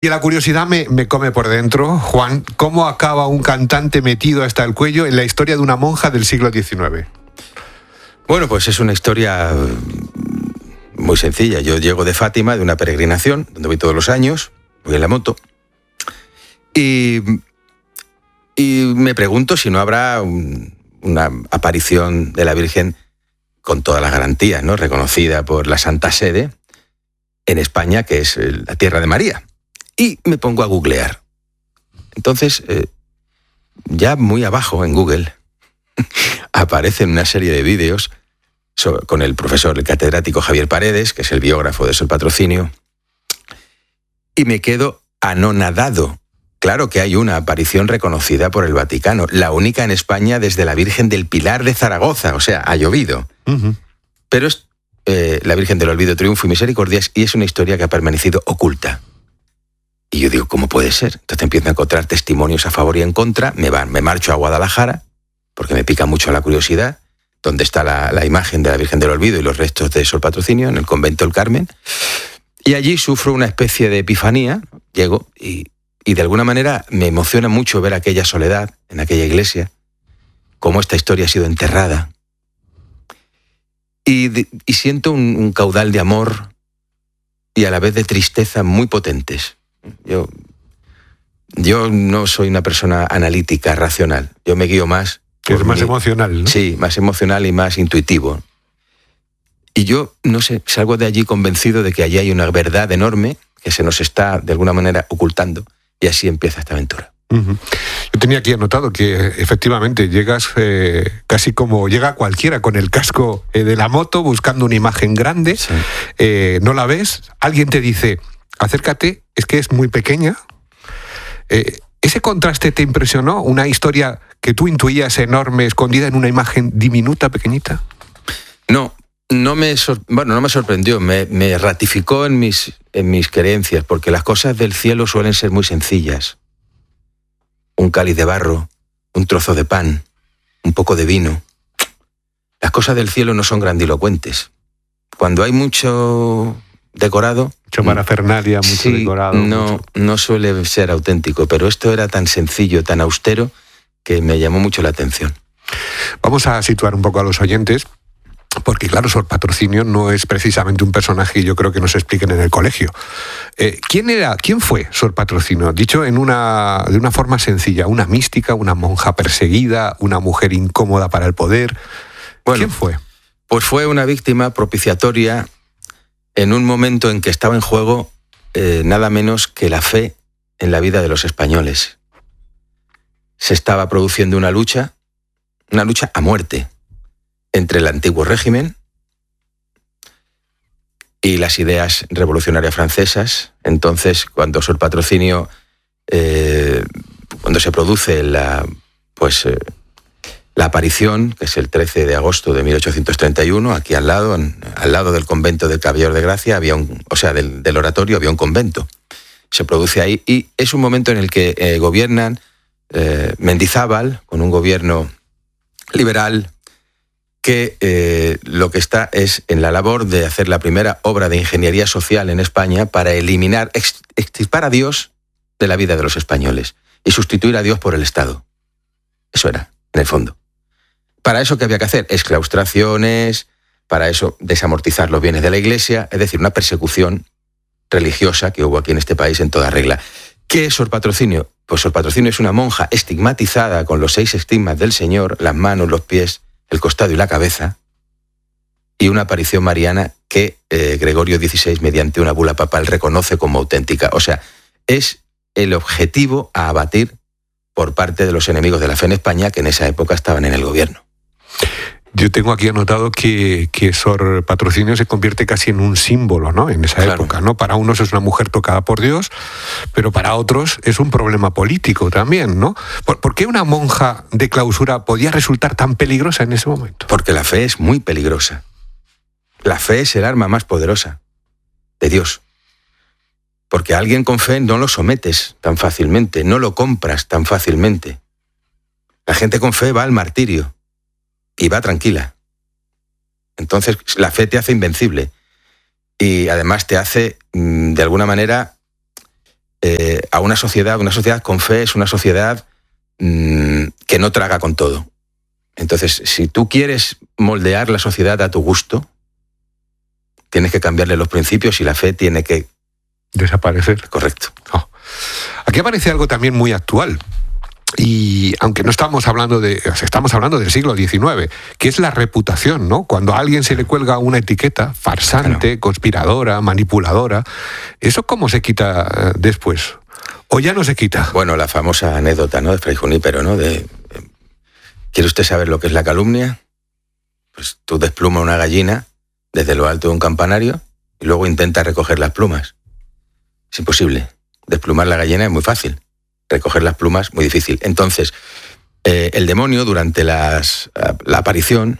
Y la curiosidad me come por dentro, Juan. ¿Cómo acaba un cantante metido hasta el cuello en la historia de una monja del siglo XIX? Bueno, pues es una historia muy sencilla. Yo llego de Fátima, de una peregrinación, donde voy todos los años, voy en la moto, y me pregunto si no habrá una aparición de la Virgen con todas las garantías, ¿no?, reconocida por la Santa Sede en España, que es la tierra de María. Y me pongo a googlear. Entonces, ya muy abajo en Google, aparecen una serie de vídeos con el profesor, el catedrático Javier Paredes, que es el biógrafo de Sor Patrocinio, y me quedo anonadado. Claro que hay una aparición reconocida por el Vaticano, la única en España desde la Virgen del Pilar de Zaragoza, o sea, ha llovido. Uh-huh. Pero es la Virgen del Olvido, Triunfo y Misericordia, y es una historia que ha permanecido oculta. Y yo digo, ¿cómo puede ser? Entonces empiezo a encontrar testimonios a favor y en contra, me marcho a Guadalajara, porque me pica mucho la curiosidad, donde está la imagen de la Virgen del Olvido y los restos de Sor Patrocinio, en el convento del Carmen, y allí sufro una especie de epifanía, llego y de alguna manera me emociona mucho ver aquella soledad en aquella iglesia, cómo esta historia ha sido enterrada, y siento un caudal de amor y a la vez de tristeza muy potentes. Yo no soy una persona analítica, racional. Yo me guío más. Es más emocional, ¿no? Sí, más emocional y más intuitivo. Y yo, no sé, salgo de allí convencido de que allí hay una verdad enorme que se nos está, de alguna manera, ocultando. Y así empieza esta aventura. Uh-huh. Yo tenía aquí anotado que efectivamente llegas casi como llega cualquiera con el casco de la moto buscando una imagen grande. Sí. No la ves, alguien te dice, acércate, es que es muy pequeña. ¿Ese contraste te impresionó? ¿Una historia que tú intuías enorme, escondida en una imagen diminuta, pequeñita? No me sorprendió, me ratificó en mis creencias, porque las cosas del cielo suelen ser muy sencillas. Un cáliz de barro, un trozo de pan, un poco de vino. Las cosas del cielo no son grandilocuentes. Cuando hay mucho decorado, mucha parafernalia, mucho decorado. No suele ser auténtico, pero esto era tan sencillo, tan austero, que me llamó mucho la atención. Vamos a situar un poco a los oyentes, porque claro, Sor Patrocinio no es precisamente un personaje que yo creo que nos expliquen en el colegio. ¿Quién fue Sor Patrocinio? Dicho de una forma sencilla, una mística, una monja perseguida, una mujer incómoda para el poder. Bueno, ¿quién fue? Pues fue una víctima propiciatoria en un momento en que estaba en juego nada menos que la fe en la vida de los españoles. Se estaba produciendo una lucha a muerte entre el antiguo régimen y las ideas revolucionarias francesas. Entonces, cuando Sor Patrocinio, cuando se produce la aparición, que es el 13 de agosto de 1831, aquí al lado del convento del Caballero de Gracia, del oratorio había un convento. Se produce ahí y es un momento en el que gobiernan Mendizábal, con un gobierno liberal, que lo que está es en la labor de hacer la primera obra de ingeniería social en España para extirpar a Dios de la vida de los españoles y sustituir a Dios por el Estado. Eso era, en el fondo. Para eso, ¿qué había que hacer? Exclaustraciones, para eso desamortizar los bienes de la Iglesia, es decir, una persecución religiosa que hubo aquí en este país en toda regla. ¿Qué es Sor Patrocinio? Pues Sor Patrocinio es una monja estigmatizada con los 6 estigmas del Señor, las manos, los pies, el costado y la cabeza, y una aparición mariana que Gregorio XVI, mediante una bula papal, reconoce como auténtica. O sea, es el objetivo a abatir por parte de los enemigos de la fe en España, que en esa época estaban en el gobierno. Yo tengo aquí anotado que Sor Patrocinio se convierte casi en un símbolo, ¿no?, en esa época, ¿no? Para unos es una mujer tocada por Dios, pero para otros es un problema político también, ¿no? ¿Por qué una monja de clausura podía resultar tan peligrosa en ese momento? Porque la fe es muy peligrosa. La fe es el arma más poderosa de Dios. Porque a alguien con fe no lo sometes tan fácilmente, no lo compras tan fácilmente. La gente con fe va al martirio y va tranquila. Entonces la fe te hace invencible y además te hace, de alguna manera, a una sociedad con fe es una sociedad que no traga con todo. Entonces, si tú quieres moldear la sociedad a tu gusto, tienes que cambiarle los principios y la fe tiene que desaparecer. Correcto. Oh. Aquí aparece algo también muy actual. Y aunque no estamos hablando del siglo XIX, que es la reputación, ¿no? Cuando a alguien se le cuelga una etiqueta farsante, claro, conspiradora, manipuladora, ¿eso cómo se quita después? ¿O ya no se quita? Bueno, la famosa anécdota, ¿no?, de Fray Junípero, ¿no? ¿Quiere usted saber lo que es la calumnia? Pues tú desplumas una gallina desde lo alto de un campanario y luego intenta recoger las plumas. Es imposible. Desplumar la gallina es muy fácil. Recoger las plumas, muy difícil. Entonces, el demonio, durante la aparición,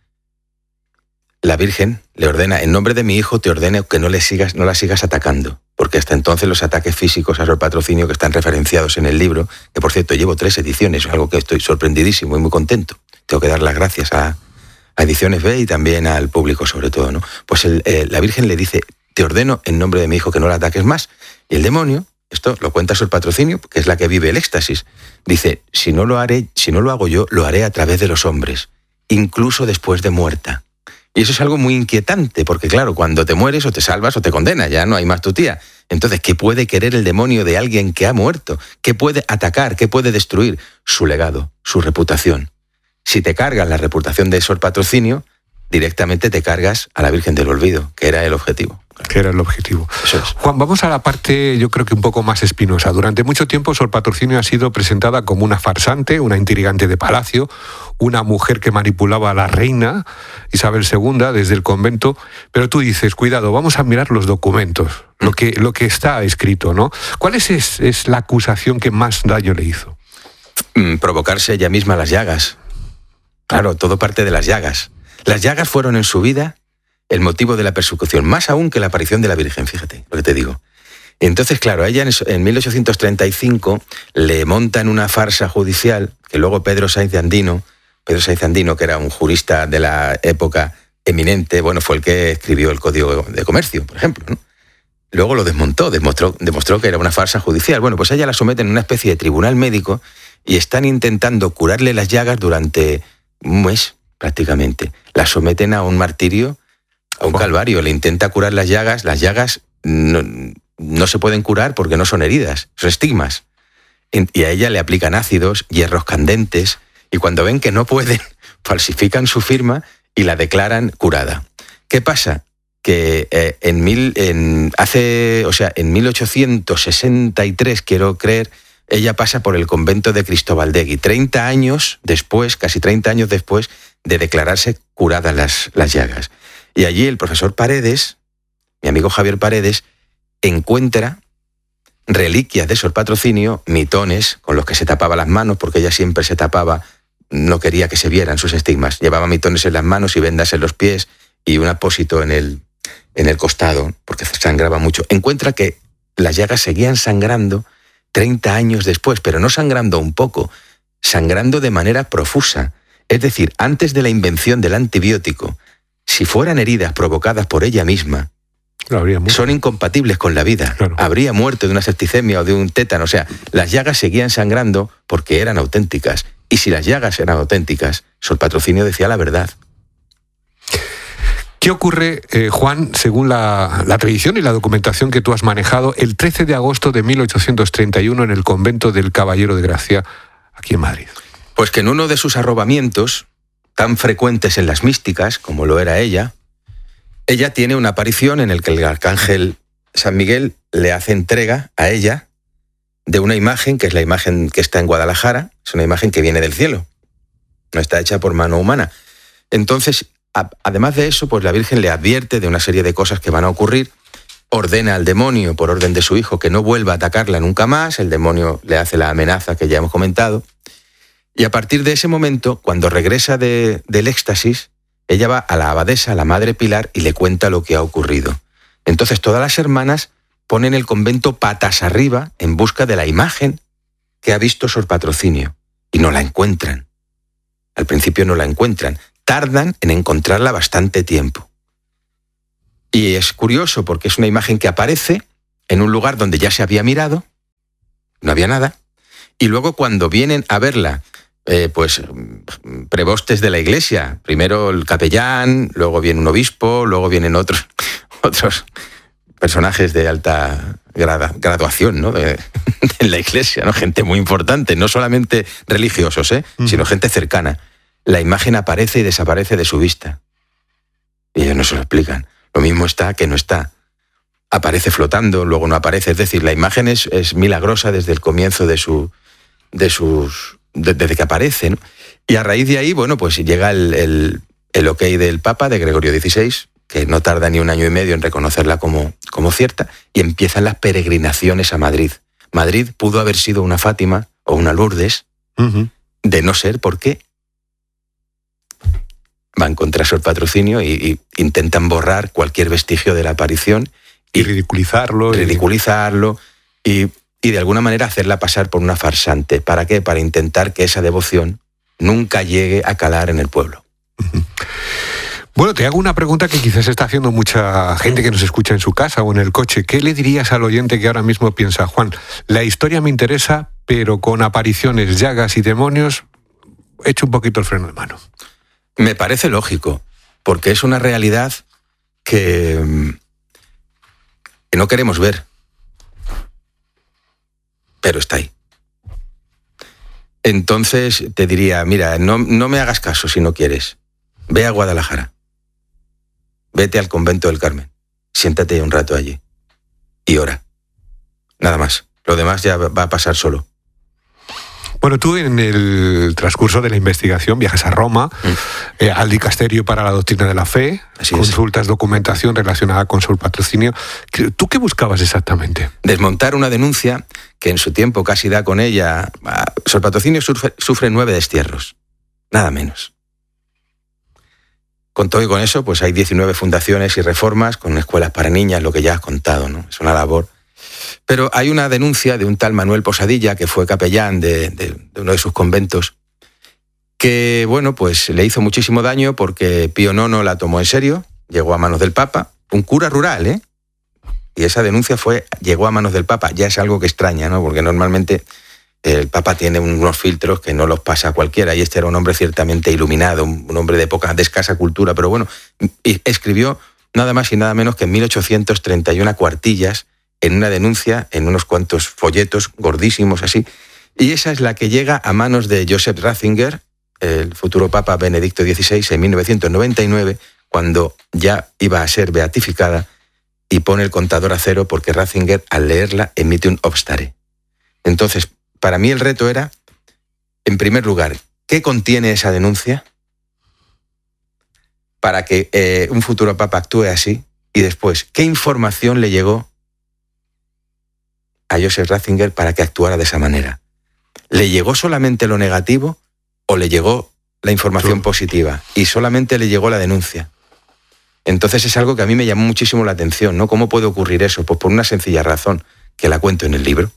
la Virgen le ordena, en nombre de mi hijo te ordeno que no la sigas atacando, porque hasta entonces los ataques físicos a Sor Patrocinio, que están referenciados en el libro, que por cierto llevo 3 ediciones, algo que estoy sorprendidísimo y muy contento. Tengo que dar las gracias a Ediciones B y también al público sobre todo, ¿no? Pues la Virgen le dice, te ordeno en nombre de mi hijo que no la ataques más. Y el demonio, esto lo cuenta Sor Patrocinio, que es la que vive el éxtasis, dice, si no lo hago yo, lo haré a través de los hombres, incluso después de muerta. Y eso es algo muy inquietante, porque claro, cuando te mueres o te salvas o te condenas, ya no hay más tu tía. Entonces, ¿qué puede querer el demonio de alguien que ha muerto? ¿Qué puede atacar? ¿Qué puede destruir? Su legado, su reputación. Si te cargas la reputación de Sor Patrocinio, directamente te cargas a la Virgen del Olvido, que era el objetivo. Que era el objetivo. Eso es. Juan, vamos a la parte, yo creo que un poco más espinosa. Durante mucho tiempo Sor Patrocinio ha sido presentada como una farsante, una intrigante de palacio, una mujer que manipulaba a la reina Isabel II desde el convento, pero tú dices, cuidado, vamos a mirar los documentos, lo que está escrito, ¿no? ¿Cuál es la acusación que más daño le hizo? Provocarse ella misma las llagas. Claro, todo parte de las llagas. Las llagas fueron en su vida el motivo de la persecución, más aún que la aparición de la Virgen, fíjate lo que te digo. Entonces, claro, a ella en 1835 le montan una farsa judicial que luego Pedro Sainz de Andino, que era un jurista de la época eminente, bueno, fue el que escribió el Código de Comercio, por ejemplo, ¿no? Luego lo demostró que era una farsa judicial. Bueno, pues a ella la someten en una especie de tribunal médico y están intentando curarle las llagas durante un mes, prácticamente. La someten a un martirio, a un calvario, le intenta curar las llagas no se pueden curar porque no son heridas, son estigmas. Y a ella le aplican ácidos, hierros candentes, y cuando ven que no pueden, falsifican su firma y la declaran curada. ¿Qué pasa? Que en 1863, quiero creer, ella pasa por el convento de Cristobaldegui, 30 años después, casi 30 años después de declararse curadas las llagas. Y allí el profesor Paredes, mi amigo Javier Paredes, encuentra reliquias de Sor Patrocinio, mitones con los que se tapaba las manos, porque ella siempre se tapaba, no quería que se vieran sus estigmas. Llevaba mitones en las manos y vendas en los pies y un apósito en el costado, porque sangraba mucho. Encuentra que las llagas seguían sangrando 30 años después, pero no sangrando un poco, sangrando de manera profusa. Es decir, antes de la invención del antibiótico, si fueran heridas provocadas por ella misma, son incompatibles con la vida. Claro. Habría muerto de una septicemia o de un tétano. O sea, las llagas seguían sangrando porque eran auténticas. Y si las llagas eran auténticas, Sor Patrocinio decía la verdad. ¿Qué ocurre, Juan, según la tradición y la documentación que tú has manejado, el 13 de agosto de 1831 en el convento del Caballero de Gracia, aquí en Madrid? Pues que en uno de sus arrobamientos, tan frecuentes en las místicas, como lo era ella tiene una aparición en el que el arcángel San Miguel le hace entrega a ella de una imagen, que es la imagen que está en Guadalajara, es una imagen que viene del cielo, no está hecha por mano humana. Entonces, además de eso, pues la Virgen le advierte de una serie de cosas que van a ocurrir, ordena al demonio, por orden de su hijo, que no vuelva a atacarla nunca más, el demonio le hace la amenaza que ya hemos comentado, y a partir de ese momento, cuando regresa del éxtasis, ella va a la abadesa, a la Madre Pilar, y le cuenta lo que ha ocurrido. Entonces todas las hermanas ponen el convento patas arriba en busca de la imagen que ha visto Sor Patrocinio, y no la encuentran. Al principio no la encuentran. Tardan en encontrarla bastante tiempo. Y es curioso porque es una imagen que aparece en un lugar donde ya se había mirado, no había nada. Y luego cuando vienen a verla, pues prebostes de la iglesia, primero el capellán, luego viene un obispo, luego vienen otros personajes de alta graduación, ¿no? en la iglesia, ¿no? Gente muy importante, no solamente religiosos, sino gente cercana. La imagen aparece y desaparece de su vista. Y ellos no se lo explican. Lo mismo está que no está. Aparece flotando, luego no aparece. Es decir, la imagen es milagrosa desde el comienzo desde que aparece, ¿no? Y a raíz de ahí, bueno, pues llega el ok del Papa, de Gregorio XVI, que no tarda ni 1 año y medio en reconocerla como cierta, y empiezan las peregrinaciones a Madrid. Madrid pudo haber sido una Fátima o una Lourdes, de no ser porque van contra su patrocinio y intentan borrar cualquier vestigio de la aparición y ridiculizarlo. Y de alguna manera hacerla pasar por una farsante. ¿Para qué? Para intentar que esa devoción nunca llegue a calar en el pueblo. Bueno, te hago una pregunta que quizás está haciendo mucha gente que nos escucha en su casa o en el coche. ¿Qué le dirías al oyente que ahora mismo piensa, Juan, la historia me interesa, pero con apariciones, llagas y demonios, echo un poquito el freno de mano? Me parece lógico, porque es una realidad que no queremos ver, pero está ahí. Entonces te diría, mira, no me hagas caso si no quieres. Ve a Guadalajara. Vete al convento del Carmen. Siéntate un rato allí. Y ora. Nada más. Lo demás ya va a pasar solo. Bueno, tú en el transcurso de la investigación viajas a Roma, al Dicasterio para la Doctrina de la Fe, consultas documentación relacionada con su patrocinio. ¿Tú qué buscabas exactamente? Desmontar una denuncia que en su tiempo casi da con ella. Sor Patrocinio sufre 9 destierros. Nada menos. Con todo y con eso, pues hay 19 fundaciones y reformas con escuelas para niñas, lo que ya has contado, ¿no? Es una labor. Pero hay una denuncia de un tal Manuel Posadilla, que fue capellán de uno de sus conventos, que, bueno, pues le hizo muchísimo daño porque Pío IX la tomó en serio, llegó a manos del Papa, un cura rural, ¿eh? Y esa denuncia llegó a manos del Papa. Ya es algo que extraña, ¿no? Porque normalmente el Papa tiene unos filtros que no los pasa a cualquiera, y este era un hombre ciertamente iluminado, un hombre de escasa cultura, pero bueno, y escribió nada más y nada menos que en 1831 cuartillas en una denuncia, en unos cuantos folletos gordísimos así, y esa es la que llega a manos de Joseph Ratzinger, el futuro Papa Benedicto XVI, en 1999, cuando ya iba a ser beatificada, y pone el contador a cero porque Ratzinger, al leerla, emite un obstare. Entonces, para mí el reto era, en primer lugar, ¿qué contiene esa denuncia para que un futuro Papa actúe así? Y después, ¿qué información le llegó a Joseph Ratzinger para que actuara de esa manera? ¿Le llegó solamente lo negativo o le llegó la información positiva? Y solamente le llegó la denuncia. Entonces es algo que a mí me llamó muchísimo la atención, ¿no? ¿Cómo puede ocurrir eso? Pues por una sencilla razón, que la cuento en el libro.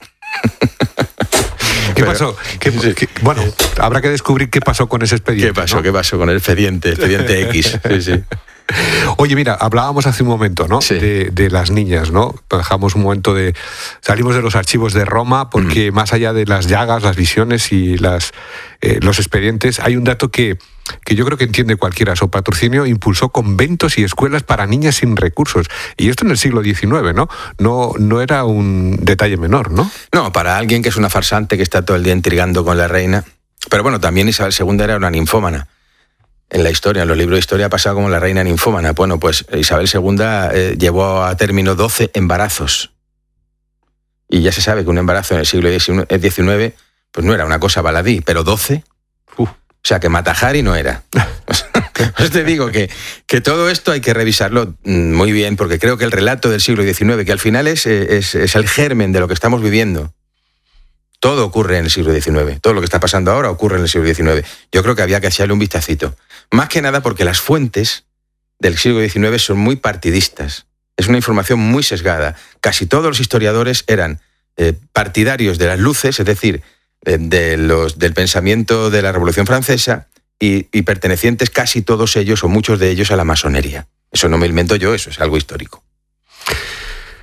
¿Qué pasó? Bueno, habrá que descubrir qué pasó con ese expediente. ¿Qué pasó con el expediente X? Sí. Oye, mira, hablábamos hace un momento, ¿no? Sí. De las niñas, ¿no? Dejamos un momento salimos de los archivos de Roma porque más allá de las llagas, las visiones y los expedientes, hay un dato que yo creo que entiende cualquiera. Su patrocinio impulsó conventos y escuelas para niñas sin recursos. Y esto en el siglo XIX, ¿no? No era un detalle menor, ¿no? No, para alguien que es una farsante que está todo el día intrigando con la reina. Pero bueno, también Isabel II era una ninfómana. En la historia, en los libros de historia ha pasado como la reina ninfómana. Bueno, pues Isabel II llevó a término 12 embarazos. Y ya se sabe que un embarazo en el siglo XIX pues no era una cosa baladí, pero 12... O sea, que Matajari no era. Pues te digo que todo esto hay que revisarlo muy bien, porque creo que el relato del siglo XIX, que al final es el germen de lo que estamos viviendo, todo ocurre en el siglo XIX. Todo lo que está pasando ahora ocurre en el siglo XIX. Yo creo que había que echarle un vistacito. Más que nada porque las fuentes del siglo XIX son muy partidistas. Es una información muy sesgada. Casi todos los historiadores eran partidarios de las luces, es decir, del pensamiento de la Revolución Francesa, y pertenecientes casi todos ellos o muchos de ellos a la masonería. Eso no me invento yo, eso es algo histórico.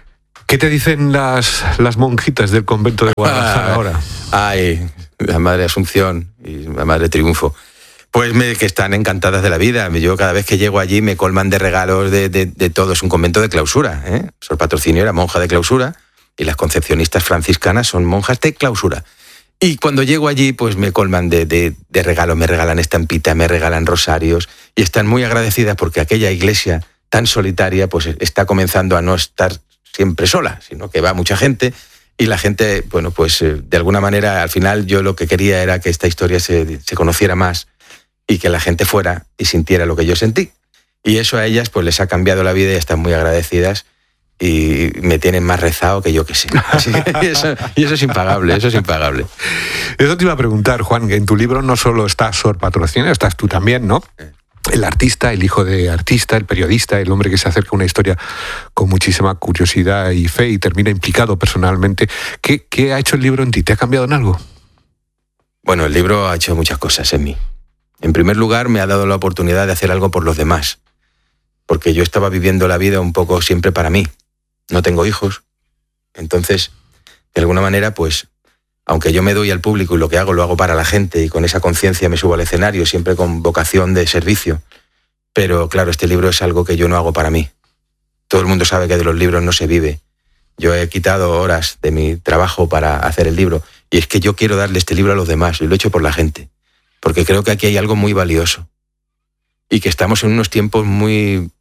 ¿Qué te dicen las monjitas del convento de Guadalajara ahora? Ay, la Madre Asunción y la Madre Triunfo. Pues que están encantadas de la vida. Yo cada vez que llego allí me colman de regalos de todo. Es un convento de clausura, ¿eh? Sor Patrocinio era monja de clausura y las concepcionistas franciscanas son monjas de clausura. Y cuando llego allí, pues me colman de regalos, me regalan estampitas, me regalan rosarios y están muy agradecidas porque aquella iglesia tan solitaria pues está comenzando a no estar siempre sola, sino que va mucha gente y la gente, bueno, pues de alguna manera al final yo lo que quería era que esta historia se conociera más y que la gente fuera y sintiera lo que yo sentí. Y eso a ellas pues les ha cambiado la vida y están muy agradecidas y me tienen más rezado que yo que sé. Así que eso es impagable, eso es impagable. Eso te iba a preguntar, Juan, que en tu libro no solo está Sor Patrocinio, estás tú también, ¿no? El artista, el hijo de artista, el periodista, el hombre que se acerca a una historia con muchísima curiosidad y fe y termina implicado personalmente. ¿Qué ha hecho el libro en ti? ¿Te ha cambiado en algo? Bueno, el libro ha hecho muchas cosas en mí. En primer lugar, me ha dado la oportunidad de hacer algo por los demás, porque yo estaba viviendo la vida un poco siempre para mí. No tengo hijos, entonces, de alguna manera, pues, aunque yo me doy al público y lo hago para la gente y con esa conciencia me subo al escenario, siempre con vocación de servicio, pero claro, este libro es algo que yo no hago para mí. Todo el mundo sabe que de los libros no se vive. Yo he quitado horas de mi trabajo para hacer el libro y es que yo quiero darle este libro a los demás y lo he hecho por la gente. Porque creo que aquí hay algo muy valioso y que estamos en unos tiempos muy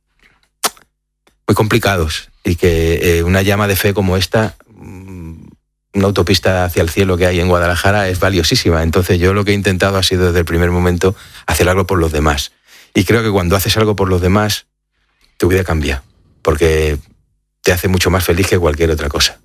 complicados y que una llama de fe como esta, una autopista hacia el cielo que hay en Guadalajara es valiosísima. Entonces yo lo que he intentado ha sido desde el primer momento hacer algo por los demás. Y creo que cuando haces algo por los demás, tu vida cambia, porque te hace mucho más feliz que cualquier otra cosa.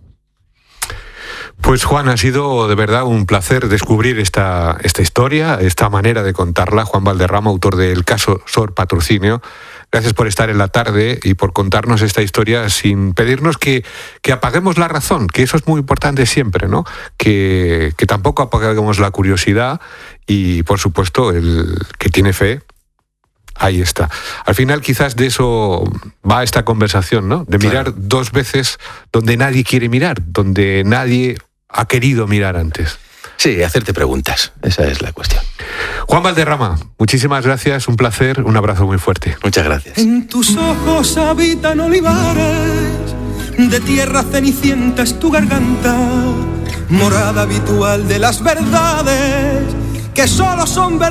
Pues Juan, ha sido de verdad un placer descubrir esta historia, esta manera de contarla. Juan Valderrama, autor del caso Sor Patrocinio. Gracias por estar en la tarde y por contarnos esta historia sin pedirnos que apaguemos la razón, que eso es muy importante siempre, ¿no? Que tampoco apaguemos la curiosidad y, por supuesto, el que tiene fe, ahí está. Al final quizás de eso va esta conversación, ¿no? De mirar claro. 2 veces donde nadie quiere mirar, donde nadie ha querido mirar antes. Sí, hacerte preguntas, esa es la cuestión. Juan Valderrama, muchísimas gracias, un placer, un abrazo muy fuerte. Muchas gracias. En tus ojos habitan olivares, de tierra cenicienta es tu garganta, morada habitual de las verdades que solo son verdades.